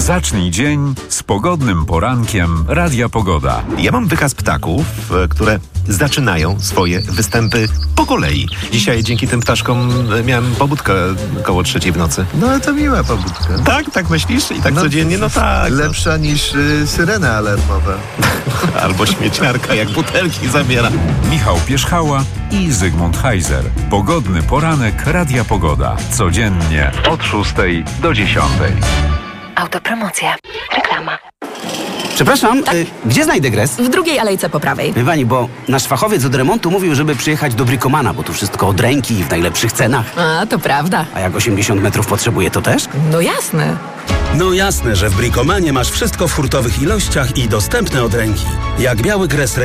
Zacznij dzień z pogodnym porankiem Radia Pogoda. Ja mam wykaz ptaków, które zaczynają swoje występy po kolei. Dzisiaj dzięki tym ptaszkom miałem pobudkę koło 3 w nocy. No ale to miła pobudka. Tak myślisz? I tak codziennie? No tak. Lepsza niż syrena alarmowa. Albo śmieciarka, jak butelki zabiera. Michał Pierzchała i Zygmunt Heiser. Pogodny poranek Radia Pogoda. Codziennie od 6 do 10. Autopromocja. Reklama. Przepraszam, gdzie znajdę gres? W drugiej alejce po prawej. Wie pani, bo nasz fachowiec od remontu mówił, żeby przyjechać do Bricomana, bo tu wszystko od ręki i w najlepszych cenach. A, to prawda. A jak 80 metrów potrzebuje, to też? No jasne. No jasne, że w Bricomanie masz wszystko w hurtowych ilościach i dostępne od ręki. Jak biały gres